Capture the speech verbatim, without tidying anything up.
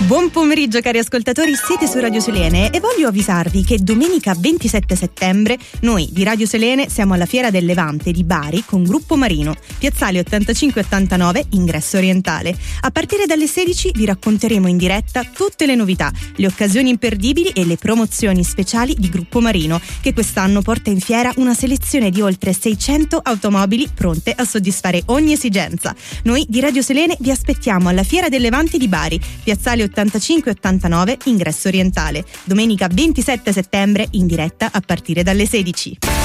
Buon pomeriggio cari ascoltatori, siete su Radio Selene e voglio avvisarvi che domenica ventisette settembre noi di Radio Selene siamo alla Fiera del Levante di Bari con Gruppo Marino, piazzale ottantacinque ottantanove, ingresso orientale. A partire dalle sedici vi racconteremo in diretta tutte le novità, le occasioni imperdibili e le promozioni speciali di Gruppo Marino, che quest'anno porta in fiera una selezione di oltre seicento automobili pronte a soddisfare ogni esigenza. Noi di Radio Selene vi aspettiamo alla Fiera del Levante di Bari, piazzale ottantacinque ottantanove, ingresso orientale, domenica ventisette settembre in diretta a partire dalle sedici.